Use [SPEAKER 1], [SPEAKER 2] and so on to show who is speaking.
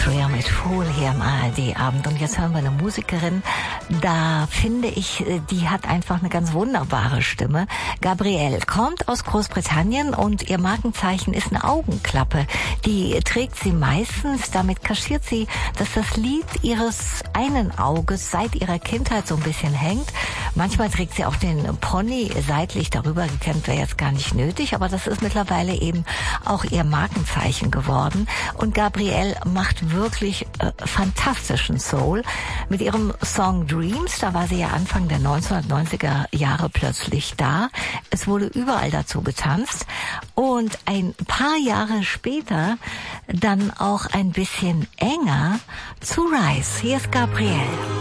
[SPEAKER 1] Schwer mit Fool hier im ARD-Abend. Und jetzt hören wir eine Musikerin, da finde ich, die hat einfach eine ganz wunderbare Stimme. Gabrielle kommt aus Großbritannien und ihr Markenzeichen ist eine Augenklappe. Die trägt sie meistens, damit kaschiert sie, dass das Lid ihres einen Auges seit ihrer Kindheit so ein bisschen hängt. Manchmal trägt sie auch den Pony seitlich darüber, gekämmt wäre jetzt gar nicht nötig, aber das ist mittlerweile eben auch ihr Markenzeichen geworden. Und Gabrielle macht wirklich fantastischen Soul. Mit ihrem Song Dreams, da war sie ja Anfang der 1990er Jahre plötzlich da. Es wurde überall dazu getanzt. Und ein paar Jahre später dann auch ein bisschen enger zu Rise. Hier ist Gabrielle.